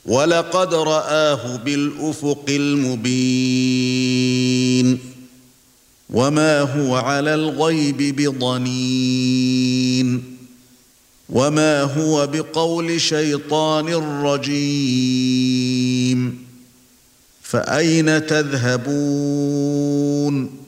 وَلَقَدْ رَآهُ بِالْأُفُقِ الْمُبِينِ وَمَا هُوَ عَلَى الْغَيْبِ بِضَنِينٍ وَمَا هُوَ بِقَوْلِ شَيْطَانٍ رَجِيمٍ فَأَيْنَ تَذْهَبُونَ